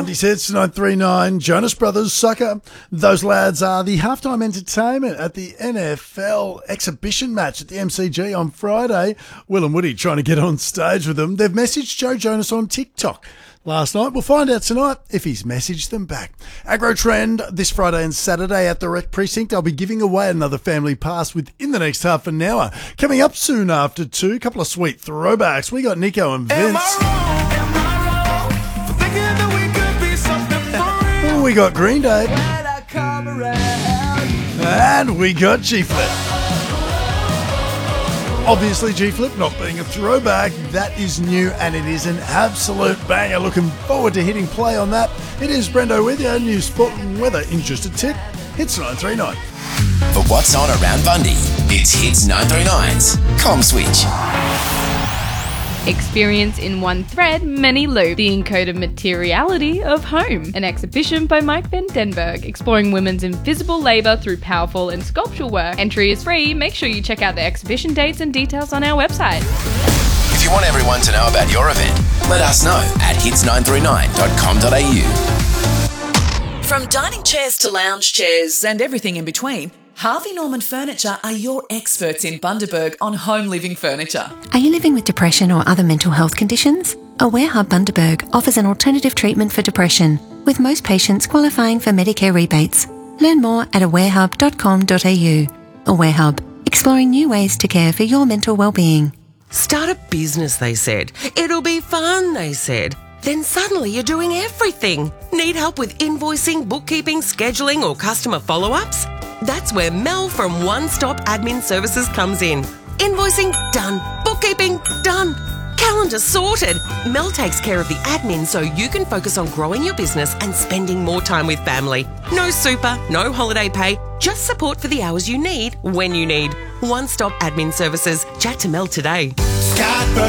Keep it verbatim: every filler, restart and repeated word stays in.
Bundy's Hits nine three nine, Jonas Brothers, Sucker. Those lads are the halftime entertainment at the N F L exhibition match at the M C G on Friday. Will and Woody trying to get on stage with them. They've messaged Joe Jonas on TikTok last night. We'll find out tonight if he's messaged them back. Agro Trend this Friday and Saturday at the Rec Precinct. I'll be giving away another family pass within the next half an hour. Coming up soon after two, a couple of sweet throwbacks. We got Nico and Vince. We got Green Day. And we got G-Flip. Obviously, G-Flip not being a throwback, that is new and it is an absolute banger. Looking forward to hitting play on that. It is Brendo with you, news, sport and weather in just a tick. Hits nine three nine. For what's on around Bundy, it's Hits nine three nine's Com Switch. Experience in one thread, many loops. The encoded materiality of home. An exhibition by Mike Van Denberg, exploring women's invisible labour through powerful and sculptural work. Entry is free. Make sure you check out the exhibition dates and details on our website. If you want everyone to know about your event, let us know at hits nine three nine dot com dot a u. From dining chairs to lounge chairs and everything in between, Harvey Norman Furniture are your experts in Bundaberg on home living furniture. Are you living with depression or other mental health conditions? Aware Hub Bundaberg offers an alternative treatment for depression, with most patients qualifying for Medicare rebates. Learn more at aware hub dot com dot a u. Aware Hub, exploring new ways to care for your mental well-being. Start a business, they said. It'll be fun, they said. Then suddenly you're doing everything. Need help with invoicing, bookkeeping, scheduling or customer follow-ups? That's where Mel from One Stop Admin Services comes in. Invoicing, done. Bookkeeping, done. Calendar sorted. Mel takes care of the admin so you can focus on growing your business and spending more time with family. No super, no holiday pay, just support for the hours you need when you need. One Stop Admin Services. Chat to Mel today. Scott